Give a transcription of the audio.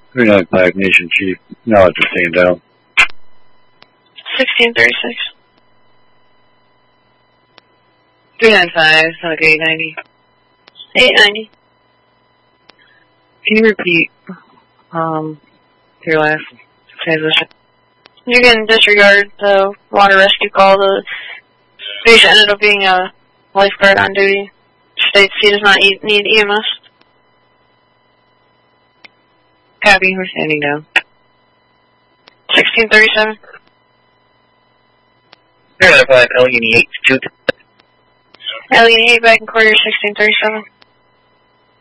395 Nation Chief. Now it's just staying down. 1636. 395, Sonic 890. 890. Can you repeat your last transition? You can disregard the water rescue call. The patient ended up being a lifeguard on duty. States he does not need EMS. Copy, we're standing down. 1637. 395, Alien 8, 2. Alien 8 back in quarter 1637.